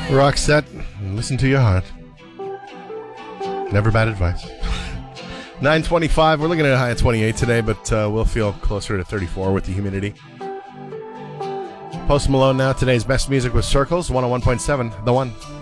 Roxette, listen to your heart. Never bad advice. 9:25. We're looking at a high of 28 today, but we'll feel closer to 34 with the humidity. Post Malone now. Today's best music with Circles, 101.7, The One.